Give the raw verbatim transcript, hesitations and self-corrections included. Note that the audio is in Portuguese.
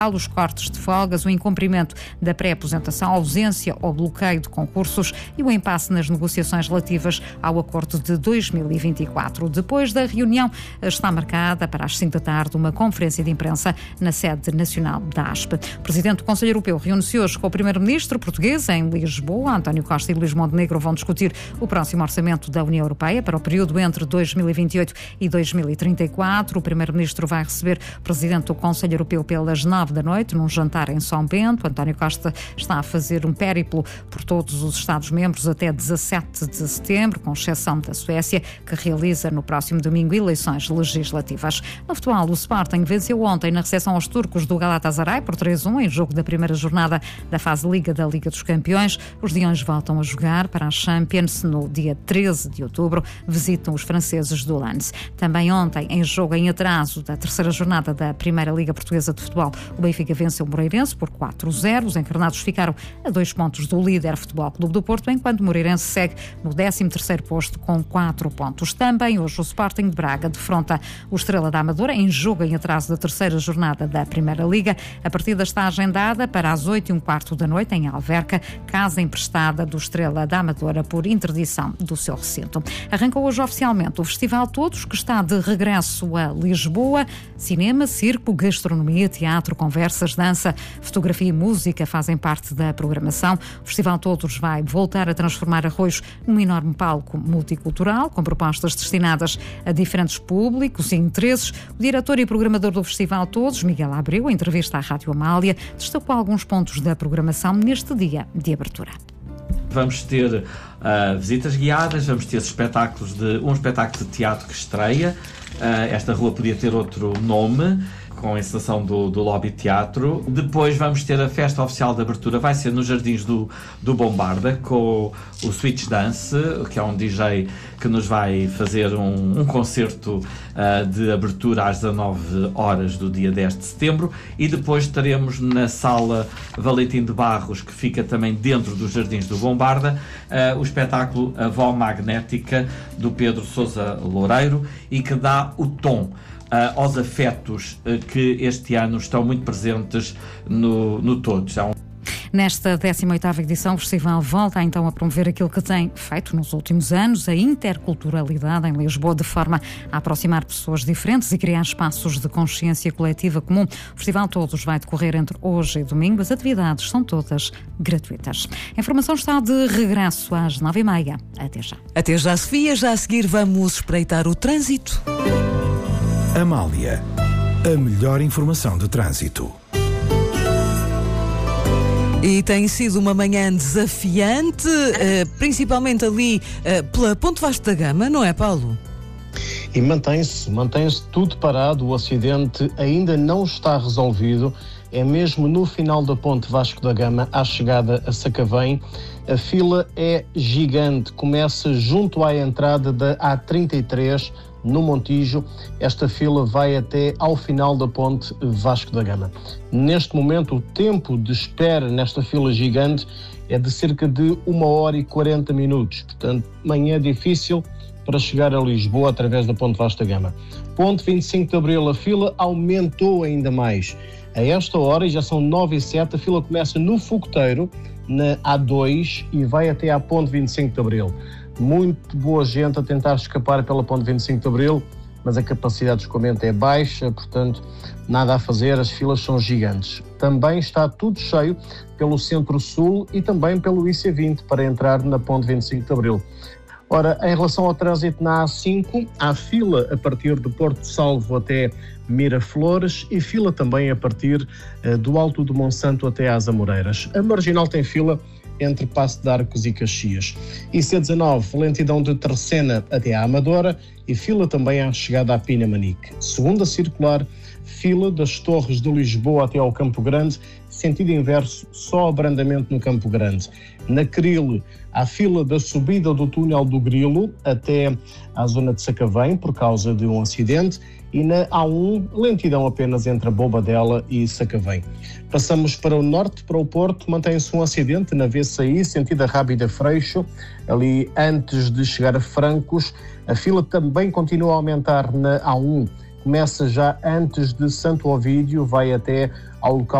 os cortes de folgas, o incumprimento da pré-aposentação, a ausência ou bloqueio de concursos e o impasse nas negociações relativas ao acordo de dois mil e vinte e quatro. Depois da reunião, está marcada para as cinco da tarde uma conferência de imprensa na sede nacional da A S P. O Presidente do Conselho Europeu reúne-se hoje com o Primeiro-Ministro português em Lisboa. António Costa e Luís Montenegro vão discutir o próximo orçamento da União Europeia para o período entre dois mil e vinte e oito e dois mil e trinta e quatro. O Primeiro-Ministro vai receber o Presidente do Conselho Europeu pelas nove da noite, num jantar em São Bento. António Costa está a fazer um périplo por todos os Estados-membros até dezassete de setembro, com exceção da Suécia, que realiza no próximo domingo eleições legislativas. No futebol, o Sporting venceu ontem na recepção aos turcos do Galatasaray por três a um, em jogo da primeira jornada da fase Liga da Liga dos Campeões. Os leões voltam a jogar para a Champions no dia treze de outubro. Visitam os franceses do Lens. Também ontem, em jogo em atraso da terceira jornada da Primeira Liga Portuguesa de Futebol, o Benfica venceu o Moreirense por quatro a zero. Os encarnados ficaram a dois pontos do líder Futebol Clube do Porto, enquanto o Moreirense segue no décimo terceiro posto com quatro pontos. Também hoje o Sporting de Braga defronta o Estrela da Amadora em jogo em atraso da terceira jornada da Primeira Liga. A partida está agendada para as oito e um quarto da noite em Alverca, casa emprestada do Estrela da Amadora por interdição do seu recinto. Arrancou hoje oficialmente o Festival Todos, que está de regresso a Lisboa. Cinema, circo, gastronomia, teatro, conversas, dança, fotografia e música fazem parte da programação. O Festival Todos vai voltar a transformar Arroios num enorme palco multicultural, com propostas destinadas a diferentes públicos e interesses. O diretor e programador do Festival Todos, Miguel Abreu, em entrevista à Rádio Amália, destacou alguns pontos da programação neste dia de abertura. Vamos ter uh, visitas guiadas, vamos ter espetáculos de, um espetáculo de teatro que estreia. Uh, esta rua podia ter outro nome, com a encenação do, do Lobby Teatro. Depois vamos ter a festa oficial de abertura, vai ser nos Jardins do, do Bombarda, com o, o Switch Dance, que é um D J que nos vai fazer um, um concerto uh, de abertura às dezanove horas do dia dez de setembro. E depois teremos na Sala Valentim de Barros, que fica também dentro dos Jardins do Bombarda, uh, o espetáculo A Vó Magnética, do Pedro Sousa Loureiro, e que dá o tom Uh, aos afetos uh, que este ano estão muito presentes no, no Todos. É um... Nesta décima oitava edição, o festival volta então a promover aquilo que tem feito nos últimos anos, a interculturalidade em Lisboa, de forma a aproximar pessoas diferentes e criar espaços de consciência coletiva comum. O Festival Todos vai decorrer entre hoje e domingo. As atividades são todas gratuitas. A informação está de regresso às nove e meia. Até já. Até já, Sofia. Já a seguir vamos espreitar o trânsito. Amália, a melhor informação de trânsito. E tem sido uma manhã desafiante, principalmente ali pela Ponte Vasco da Gama, não é, Paulo? E mantém-se, mantém-se tudo parado, o acidente ainda não está resolvido, é mesmo no final da Ponte Vasco da Gama, à chegada a Sacavém. A fila é gigante, começa junto à entrada da A trinta e três, no Montijo. Esta fila vai até ao final da Ponte Vasco da Gama. Neste momento, o tempo de espera nesta fila gigante é de cerca de uma hora e quarenta minutos. Portanto, manhã difícil para chegar a Lisboa através da Ponte Vasco da Gama. Ponte vinte e cinco de Abril, a fila aumentou ainda mais. A esta hora, e já são nove e sete, a fila começa no Fogoteiro, na A dois, e vai até à Ponte vinte e cinco de Abril. Muito boa gente a tentar escapar pela Ponte vinte e cinco de Abril, mas a capacidade de escoamento é baixa, portanto, nada a fazer, as filas são gigantes. Também está tudo cheio pelo Centro-Sul e também pelo I C vinte para entrar na Ponte vinte e cinco de Abril. Ora, em relação ao trânsito na A cinco, há fila a partir de Porto Salvo até Miraflores e fila também a partir uh, do Alto do Monsanto até às Amoreiras. A Marginal tem fila entre Passo de Arcos e Caxias. I C dezanove, lentidão de Terceira até à Amadora e fila também à chegada à Pinamanique. Segunda circular, fila das Torres de Lisboa até ao Campo Grande, sentido inverso, só abrandamento no Campo Grande. Na Cril, há fila da subida do túnel do Grilo até à zona de Sacavém, por causa de um acidente, e na A um, lentidão apenas entre a Bobadela e Sacavém. Passamos para o norte, para o Porto, mantém-se um acidente na V C I, sentido Rábida Freixo, ali antes de chegar a Francos. A fila também continua a aumentar na A um, começa já antes de Santo Ovídio, vai até ao local